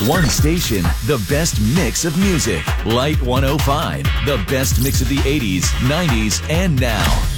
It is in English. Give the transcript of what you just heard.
One station, the best mix of music. Light 105, the best mix of the 80s, 90s, and now.